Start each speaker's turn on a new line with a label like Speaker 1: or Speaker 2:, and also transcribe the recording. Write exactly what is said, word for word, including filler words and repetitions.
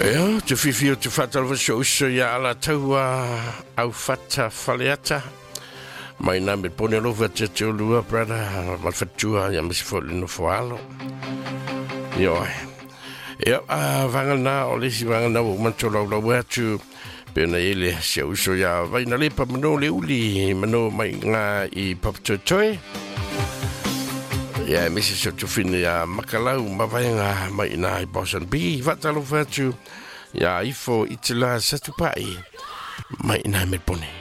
Speaker 1: Eo, te whiwhi o te whatalwa so uso ia ala taua au whata whaleata. Mai nā me pone lofa te te olua, brother, malwhatua ia misi fōli no whaalo. Io ai. Eo, a vangana o lesi vangana o mantolau lau atu. Pena ele se uso ia vaina lepa mano le uli, mano mai ngā i papatotoe. Ia misi so tu fini ia makalau mawainga mai nā i Bosan B. Vatalo whatu ia ifo itila satupai mai nā me pone.